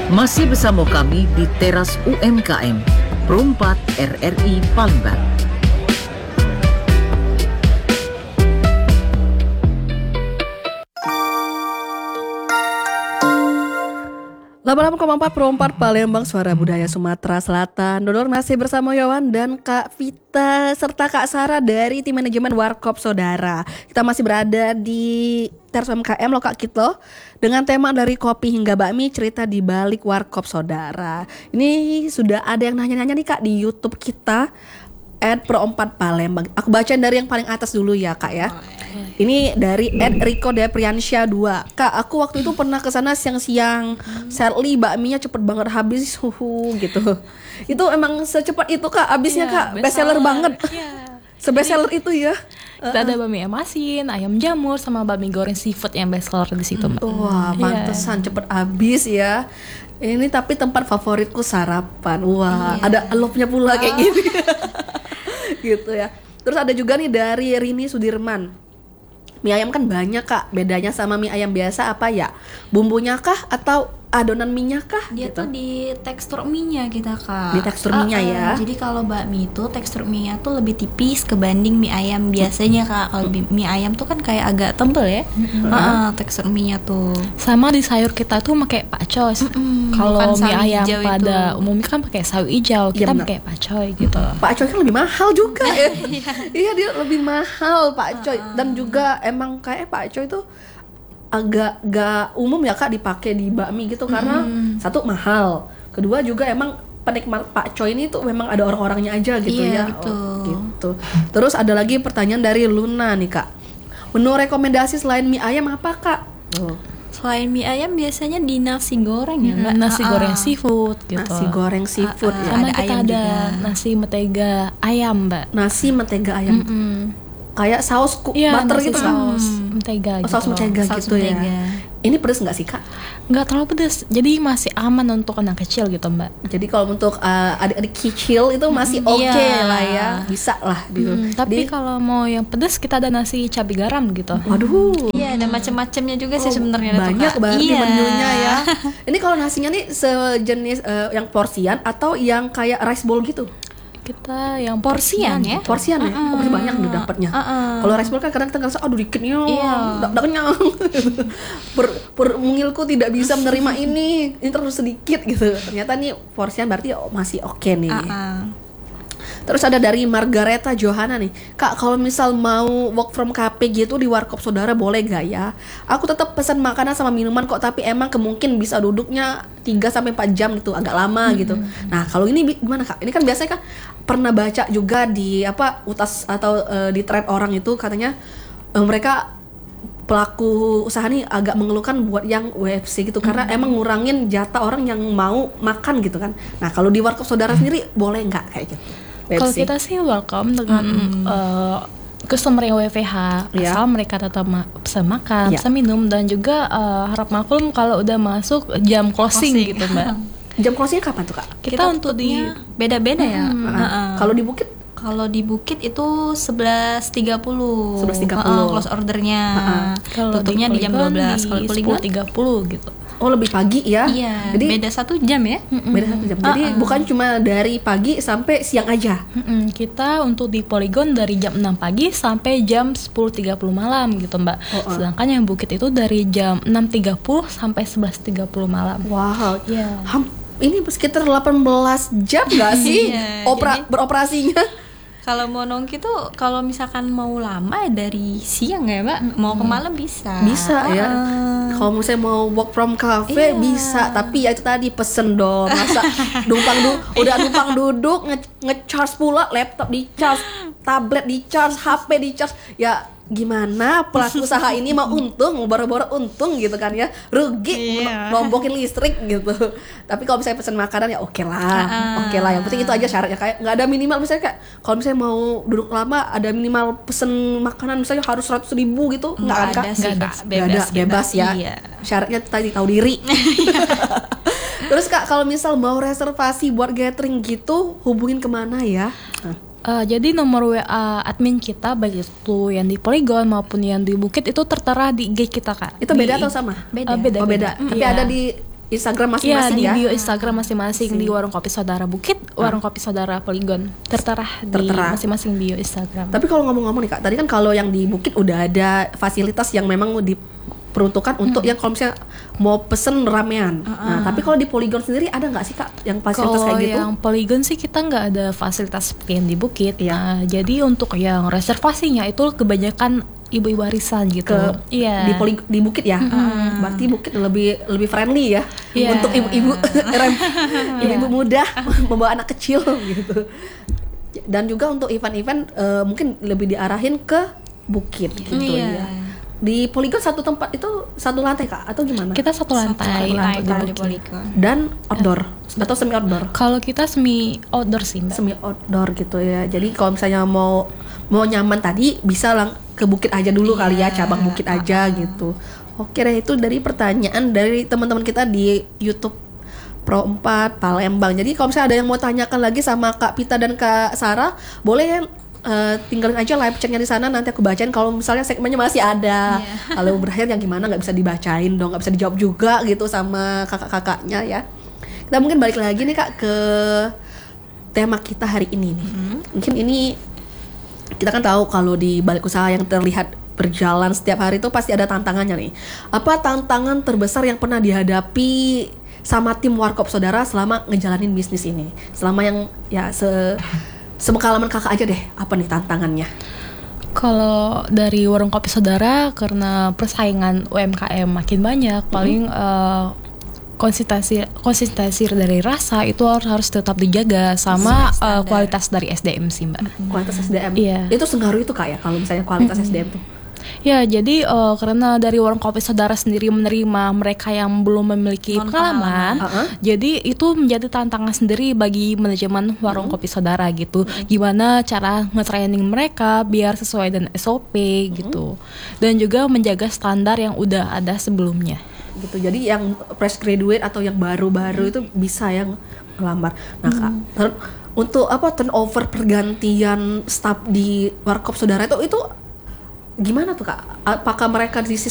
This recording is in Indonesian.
Masih bersama kami di Teras UMKM, Pro 4 RRI Palembang. Lama-lama 4 Pro 4 Palembang, suara budaya Sumatera Selatan. Donor masih bersama Yowan dan Kak Vita serta Kak Sarah dari tim manajemen Warkop Saudara. Kita masih berada di Teras UMKM Lokak Kito dengan tema dari kopi hingga bakmi, cerita di balik Warkop Saudara. Ini sudah ada yang nanya-nanya nih Kak di YouTube kita @Pro4 Palembang. Aku bacain dari yang paling atas dulu ya Kak ya. Ini dari @Riko Depriansyah 2. Kak, aku waktu itu pernah kesana siang-siang. Sadly bakminya cepet banget habis, gitu. Itu emang secepat itu Kak, habisnya Kak. Bestseller banget. Sebestseller itu ya. Kita ada bakmi ayam asin, ayam jamur, sama bakmi goreng seafood yang bestseller di situ, Mbak. Wah, pantesan cepet habis ya. Ini tapi tempat favoritku sarapan. Wah, ada love-nya pula kayak gini. Gitu ya. Terus ada juga nih dari Rini Sudirman. Mie ayam kan banyak Kak, bedanya sama mie ayam biasa apa ya? Bumbunya kah atau adonan minyak kah? Dia gitu. tuh di tekstur mie-nya kita Kak. Di tekstur mie-nya ya. Jadi kalau bakmi itu tekstur mie-nya tuh lebih tipis kebanding mie ayam biasanya Kak. Kalau mie ayam tuh kan kayak agak tebel ya. Tekstur mie-nya tuh. Sama di sayur kita tuh pakai pakcoy. Kalau mie ayam pada umumnya kan pakai sawi hijau, kita pakai pakcoy gitu. Pakcoy kan lebih mahal juga ya. Iya, dia lebih mahal pakcoy dan juga emang kayak pakcoy itu agak gak umum ya Kak dipakai di bakmi gitu karena satu mahal, kedua juga emang penikmat pakcoy ini tuh memang ada orang-orangnya aja gitu ya. Gitu. Terus ada lagi pertanyaan dari Luna nih Kak. Menu rekomendasi selain mie ayam apa Kak? Selain mie ayam biasanya di nasi goreng ya Mbak. Nasi goreng seafood gitu. Nasi goreng seafood ya. Sama ada kita ayam ada juga. nasi mentega ayam, Mbak. Nasi mentega ayam. Kayak saus butter nasi gitu saus mentega gitu. saus mentega Saus gitu mentega. ya. Ini pedes nggak sih Kak? Nggak terlalu pedes, jadi masih aman untuk anak kecil gitu, Mbak. Jadi kalau untuk adik-adik kecil itu masih oke lah ya, bisa lah gitu. Tapi kalau mau yang pedes kita ada nasi cabai garam gitu. Waduh, Iya, ada macam-macamnya juga sih sebenarnya ada tuh, banyak Kak. berarti Iya. menunya ya. Ini kalau nasinya nih sejenis yang porsian atau yang kayak rice bowl gitu? Kita yang Porsian ya? Porsian ya? Oh, masih banyak nih dapatnya. Kalau rice bowl kan kadang kita ngerasa aduh dikitnya, udah kenyang. Mungilku tidak bisa menerima ini terlalu sedikit gitu. Ternyata nih porsian berarti masih oke nih. Terus ada dari Margareta Johanna nih. Kak, kalau misal mau work from cafe gitu di Warkop Saudara boleh gak ya? Aku tetap pesan makanan sama minuman kok, tapi emang kemungkin bisa duduknya 3-4 jam gitu, agak lama gitu. Nah, kalau ini gimana Kak? Ini kan biasanya kan pernah baca juga di utas atau di thread orang itu katanya mereka pelaku usaha nih agak mengeluhkan buat yang WFC gitu karena emang ngurangin jatah orang yang mau makan gitu kan. Nah, kalau di Warkop Saudara sendiri boleh nggak kayak gitu? Kalau kita sih welcome dengan customer yang WFH, asal mereka tetap pesan makan, pesan minum, dan juga harap maklum kalau udah masuk jam closing gitu Mbak. Jam closingnya kapan tuh Kak? Kita untuk di beda-beda ya. Kalau di Bukit? Kalau di Bukit itu 11.30. 11.30. Close ordernya. Kalau tutupnya di jam 12. Kalau di Polygon 10.30 gitu. Oh, lebih pagi ya? iya, Jadi beda 1 jam ya. beda 1 jam. Jadi bukan cuma dari pagi sampai siang aja. Kita untuk di Polygon dari jam 6 pagi sampai jam 10.30 malam gitu Mbak. Sedangkan yang Bukit itu dari jam 6.30 sampai 11.30 malam. Wow. Iya. Ini sekitar 18 jam nggak sih Iya, beroperasinya? Kalau mau nongki tuh kalau misalkan mau lama dari siang ya Mbak, mau ke malam bisa. Bisa ya. Kalau misalnya mau work from cafe bisa, tapi ya itu tadi pesen dong. Masa udah numpang duduk nge-charge pula, laptop di-charge, tablet di-charge, HP di-charge. Ya gimana pelaku usaha ini mau untung, boro-boro untung gitu kan ya, rugi nombokin listrik gitu. Tapi kalau misalnya pesan makanan ya oke lah. Yang penting itu aja syaratnya, kayak nggak ada minimal misalnya kayak kalau misalnya mau duduk lama ada minimal pesen makanan misalnya harus 100.000 gitu, nggak ada sih, Kak. bebas ya. Iya. Syaratnya tadi tahu diri. Terus Kak, kalau misal mau reservasi buat gathering gitu hubungin kemana ya? Jadi nomor WA admin kita baik itu yang di Polygon maupun yang di Bukit itu tertera di IG kita Kak. Itu beda atau sama? Beda. Beda. Oh beda. Tapi Iya. ada di Instagram Iya, masing-masing di ya. bio Instagram masing-masing di Warung Kopi Saudara Bukit, Warung Kopi Saudara Polygon. Tertera di masing-masing bio Instagram. Tapi kalau ngomong-ngomong nih Kak, tadi kan kalau yang di Bukit udah ada fasilitas yang memang diperuntukkan untuk yang kalau misalnya mau pesen ramean. Nah, tapi kalau di Polygon sendiri ada nggak sih Kak yang fasilitas Kalau kayak gitu? yang Polygon sih kita nggak ada fasilitas seperti yang di Bukit. Iya. Nah, jadi untuk yang reservasinya itu kebanyakan ibu-ibu warisan gitu. Iya. Di Bukit ya. Berarti Bukit lebih friendly ya Iya. untuk ibu-ibu ibu-ibu muda membawa anak kecil gitu. Dan juga untuk event-event mungkin lebih diarahin ke Bukit gitu Iya. ya. Di Polygon satu tempat itu satu lantai Kak atau gimana? Kita satu lantai. kalau di Polygon. Dan outdoor atau semi outdoor? Kalau kita semi outdoor sih, Mbak. Semi outdoor gitu ya. Jadi kalau misalnya mau nyaman tadi bisa ke Bukit aja dulu kali ya, cabang Bukit aja gitu. Oke deh, itu dari pertanyaan dari teman-teman kita di YouTube Pro 4 Palembang. Jadi kalau misalnya ada yang mau tanyakan lagi sama Kak Pita dan Kak Sarah, boleh ya tinggalin aja live chatnya di sana, nanti aku bacain. Kalau misalnya segmennya masih ada, kalau berakhir yang gimana nggak bisa dibacain dong, nggak bisa dijawab juga gitu sama kakak-kakaknya ya. Kita mungkin balik lagi nih Kak ke tema kita hari ini nih. Mungkin ini kita kan tahu kalau di balik usaha yang terlihat berjalan setiap hari itu pasti ada tantangannya nih. Apa tantangan terbesar yang pernah dihadapi sama tim Warkop Saudara selama ngejalanin bisnis ini? Selama yang ya sepengalaman kakak aja deh, apa nih tantangannya? Kalau dari Warung Kopi Saudara, karena persaingan UMKM makin banyak, paling konsistensi dari rasa itu harus tetap dijaga sama kualitas dari SDM sih, Mbak. Kualitas SDM. Iya. Itu sengaruh itu Kak ya kalau misalnya kualitas SDM tuh. Ya, jadi karena dari Warung Kopi Saudara sendiri menerima mereka yang belum memiliki pengalaman, jadi itu menjadi tantangan sendiri bagi manajemen Warung Kopi Saudara gitu. Gimana cara nge-training mereka biar sesuai dengan SOP gitu. Dan juga menjaga standar yang udah ada sebelumnya. Gitu. Jadi yang fresh graduate atau yang baru-baru itu bisa yang ngelamar. Nah Kak, untuk turnover pergantian staff di Warkop Saudara itu gimana tuh Kak? Apakah mereka di